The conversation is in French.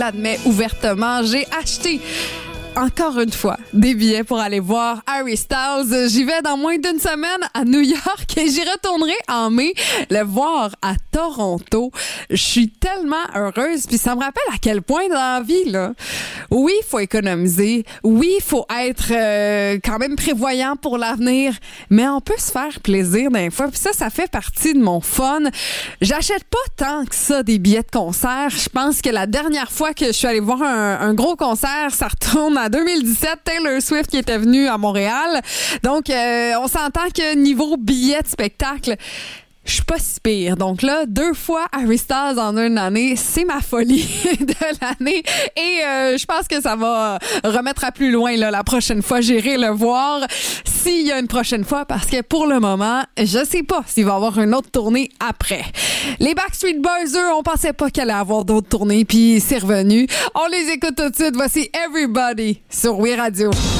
l'admets ouvertement, j'ai acheté encore une fois des billets pour aller voir Harry Styles. J'y vais dans moins d'une semaine à New York et j'y retournerai en mai le voir à Toronto. Je suis tellement heureuse, puis ça me rappelle à quel point dans la vie, là, oui, il faut économiser, oui, il faut être quand même prévoyant pour l'avenir, mais on peut se faire plaisir d'un fois, puis ça fait partie de mon fun. J'achète pas tant que ça des billets de concert. Je pense que la dernière fois que je suis allée voir un gros concert, ça retourne en 2017, Taylor Swift qui était venue à Montréal. Donc, on s'entend que niveau billet de spectacle, je suis pas si pire. Donc là, 2 fois Harry Styles en une année, c'est ma folie de l'année. Et je pense que ça va remettre à plus loin là, la prochaine fois. J'irai le voir s'il y a une prochaine fois parce que pour le moment, je sais pas s'il va y avoir une autre tournée après. Les Backstreet Boys, eux, on pensait pas qu'il allait avoir d'autres tournées, puis c'est revenu. On les écoute tout de suite. Voici Everybody sur Oui Radio.